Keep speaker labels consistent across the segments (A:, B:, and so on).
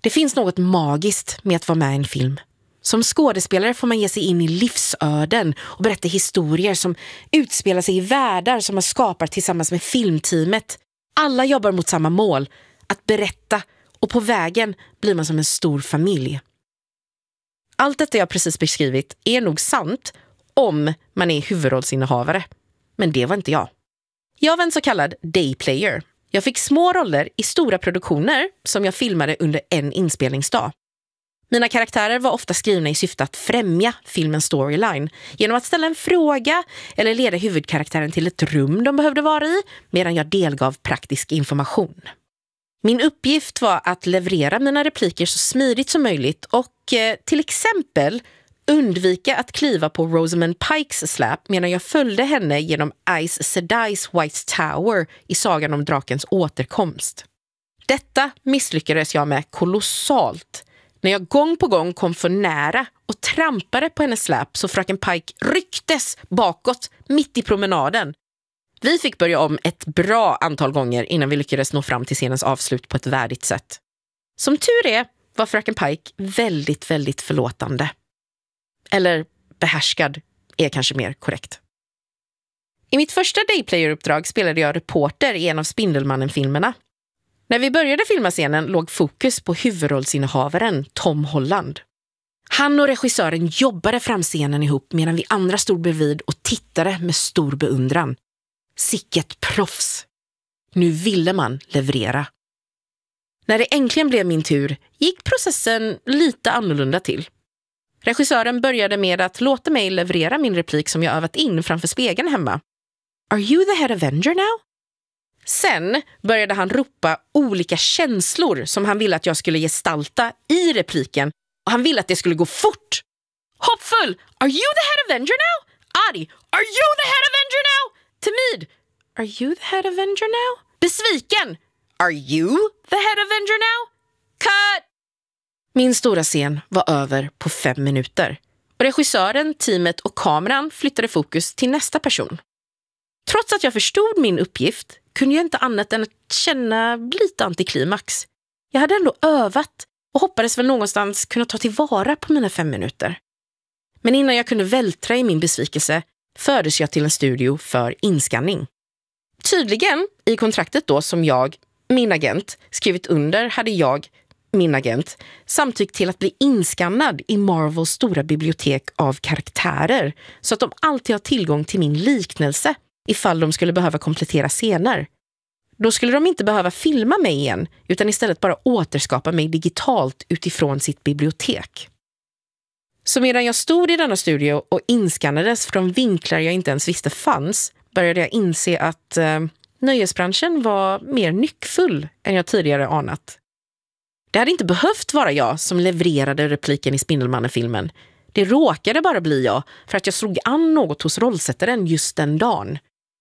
A: Det finns något magiskt med att vara med i en film. Som skådespelare får man ge sig in i livsöden och berätta historier som utspelar sig i världar som man skapar tillsammans med filmteamet. Alla jobbar mot samma mål, att berätta, och på vägen blir man som en stor familj. Allt detta jag precis beskrivit är nog sant om man är huvudrollsinnehavare. Men det var inte jag. Jag var en så kallad dayplayer. Jag fick små roller i stora produktioner som jag filmade under en inspelningsdag. Mina karaktärer var ofta skrivna i syfte att främja filmens storyline genom att ställa en fråga eller leda huvudkaraktären till ett rum de behövde vara i medan jag delgav praktisk information. Min uppgift var att leverera mina repliker så smidigt som möjligt och till exempel undvika att kliva på Rosamund Pikes släp medan jag följde henne genom Aes Sedais White Tower i sagan om drakens återkomst. Detta misslyckades jag med kolossalt. När jag gång på gång kom för nära och trampade på hennes släp så fröken Pike rycktes bakåt mitt i promenaden. Vi fick börja om ett bra antal gånger innan vi lyckades nå fram till scenens avslut på ett värdigt sätt. Som tur är var fröken Pike väldigt, väldigt förlåtande. Eller behärskad är kanske mer korrekt. I mitt första dayplayer-uppdrag spelade jag reporter i en av Spindelmannen-filmerna. När vi började filma scenen låg fokus på huvudrollsinnehavaren Tom Holland. Han och regissören jobbade fram scenen ihop medan vi andra stod bredvid och tittade med stor beundran. Sicket proffs! Nu ville man leverera. När det äntligen blev min tur gick processen lite annorlunda till. Regissören började med att låta mig leverera min replik som jag övat in framför spegeln hemma. Are you the head Avenger now? Sen började han ropa olika känslor som han ville att jag skulle gestalta i repliken och han ville att det skulle gå fort. Hoppfull! Are you the head Avenger now? Arg! Are you the head Avenger now? Timid! Are you the head Avenger now? Besviken! Are you the head Avenger now? Cut! Min stora scen var över på 5 minuter. Och regissören, teamet och kameran flyttade fokus till nästa person. Trots att jag förstod min uppgift kunde jag inte annat än att känna lite antiklimax. Jag hade ändå övat och hoppades väl någonstans kunna ta tillvara på mina 5 minuter. Men innan jag kunde vältra i min besvikelse fördes jag till en studio för inskanning. Tydligen i kontraktet då som jag, min agent, skrivit under hade jag, min agent, samtyckt till att bli inskannad i Marvels stora bibliotek av karaktärer så att de alltid har tillgång till min liknelse ifall de skulle behöva komplettera scener. Då skulle de inte behöva filma mig igen utan istället bara återskapa mig digitalt utifrån sitt bibliotek. Så medan jag stod i denna studio och inskannades från vinklar jag inte ens visste fanns började jag inse att nöjesbranschen var mer nyckfull än jag tidigare anat. Det hade inte behövt vara jag som levererade repliken i Spindelmannen-filmen. Det råkade bara bli jag för att jag slog an något hos rollsättaren just den dagen.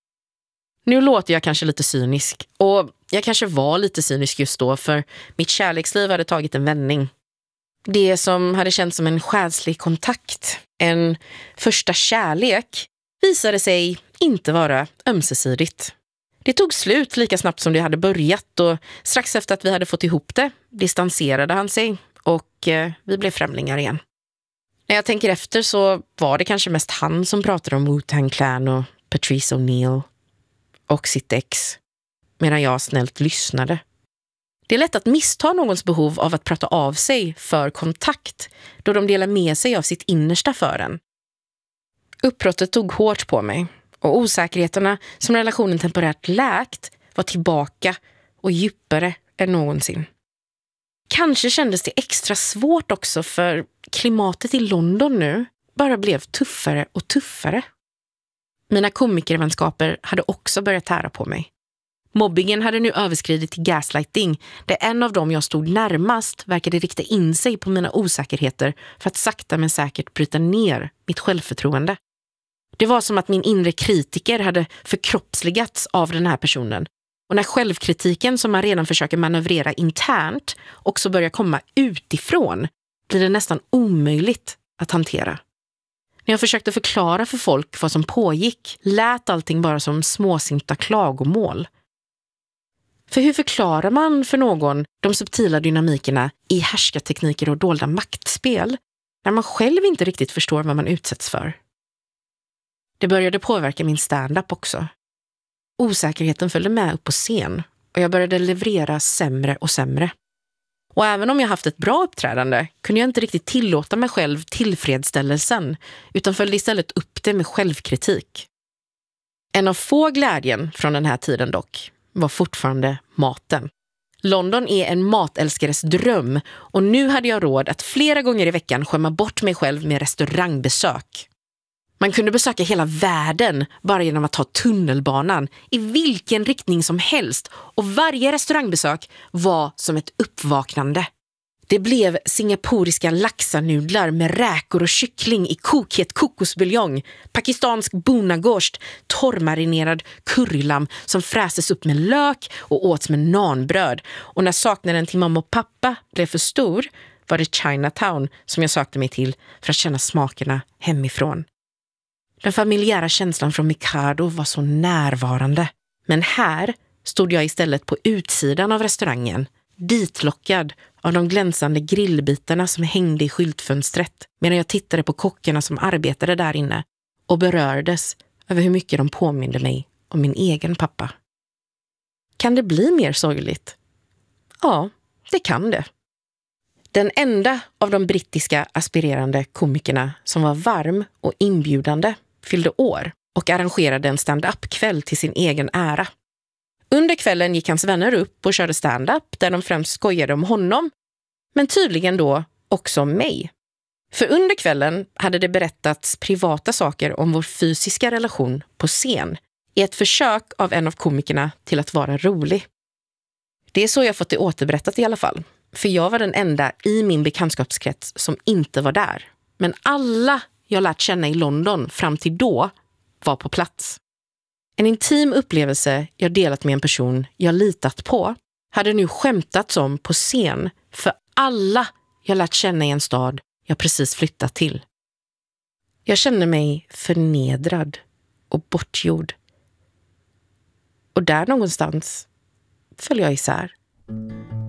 A: Nu låter jag kanske lite cynisk och jag kanske var lite cynisk just då för mitt kärleksliv hade tagit en vändning. Det som hade känts som en själslig kontakt, en första kärlek, visade sig inte vara ömsesidigt. Det tog slut lika snabbt som det hade börjat och strax efter att vi hade fått ihop det distanserade han sig och vi blev främlingar igen. När jag tänker efter så var det kanske mest han som pratade om Wu-Tang Clan och Patrice O'Neill och sitt ex medan jag snällt lyssnade. Det är lätt att missta någons behov av att prata av sig för kontakt då de delar med sig av sitt innersta för en. Uppbrottet tog hårt på mig och osäkerheterna som relationen temporärt läkt var tillbaka och djupare än någonsin. Kanske kändes det extra svårt också för klimatet i London nu bara blev tuffare och tuffare. Mina komikervänskaper hade också börjat tära på mig. Mobbingen hade nu överskridit till gaslighting där en av dem jag stod närmast verkade rikta in sig på mina osäkerheter för att sakta men säkert bryta ner mitt självförtroende. Det var som att min inre kritiker hade förkroppsligats av den här personen. Och när självkritiken som man redan försöker manövrera internt också börjar komma utifrån blir det nästan omöjligt att hantera. När jag försökte förklara för folk vad som pågick lät allting bara som småsinta klagomål. För hur förklarar man för någon de subtila dynamikerna i härskartekniker och dolda maktspel när man själv inte riktigt förstår vad man utsätts för? Det började påverka min stand-up också. Osäkerheten följde med upp på scen och jag började leverera sämre och sämre. Och även om jag haft ett bra uppträdande kunde jag inte riktigt tillåta mig själv tillfredsställelsen utan följde istället upp det med självkritik. En av få glädjen från den här tiden dock var fortfarande maten. London är en matälskares dröm och nu hade jag råd att flera gånger i veckan skämma bort mig själv med restaurangbesök. Man kunde besöka hela världen bara genom att ta tunnelbanan i vilken riktning som helst och varje restaurangbesök var som ett uppvaknande. Det blev singaporiska laxanudlar med räkor och kyckling i kokhet kokosbuljong, pakistansk bonagårst, torrmarinerad currylamm som fräses upp med lök och åts med nanbröd. Och när saknaden till mamma och pappa blev för stor var det Chinatown som jag sökte mig till för att känna smakerna hemifrån. Den familjära känslan från Mikado var så närvarande. Men här stod jag istället på utsidan av restaurangen, ditlockad av de glänsande grillbitarna som hängde i skyltfönstret medan jag tittade på kockarna som arbetade där inne och berördes över hur mycket de påminde mig om min egen pappa. Kan det bli mer sorgligt? Ja, det kan det. Den enda av de brittiska aspirerande komikerna som var varm och inbjudande fyllde år och arrangerade en stand-up-kväll till sin egen ära. Under kvällen gick hans vänner upp och körde stand-up där de främst skojade om honom, men tydligen då också om mig. För under kvällen hade det berättats privata saker om vår fysiska relation på scen i ett försök av en av komikerna till att vara rolig. Det är så jag fått det återberättat i alla fall. För jag var den enda i min bekantskapskrets som inte var där. Men alla jag lärt känna i London fram till då var på plats. En intim upplevelse jag delat med en person jag litat på hade nu skämtats om på scen för alla jag lärt känna i en stad jag precis flyttat till. Jag kände mig förnedrad och bortgjord. Och där någonstans föll jag isär.